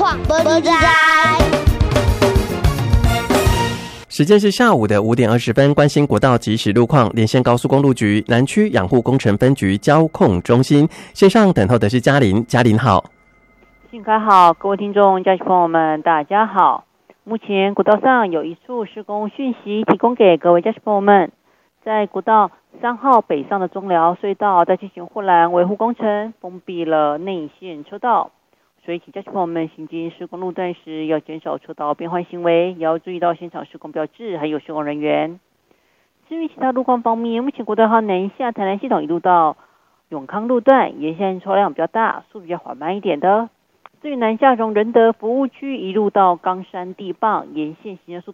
况，不知时间是下午的5点20分，关心国道即时路况，连线高速公路局南区养护工程分局交控中心，线上等候的是嘉玲，嘉玲好。 信凯好，各位听众、家属朋友们，大家好。目前国道上有一处施工讯息提供给各位家属朋友们，在国道3号北上的中寮隧道在进行护栏维护工程，封闭了内线车道。所以请家属朋友们行经施工路段时，要减少车道变换行为，也要注意到现场施工标志还有施工人员。至于其他路况方面，目前国道号南下台南系统一路到永康路段沿线车辆比较大，速度比较缓慢一点的。至于南下从仁德服务区一路到冈山地磅沿线行车速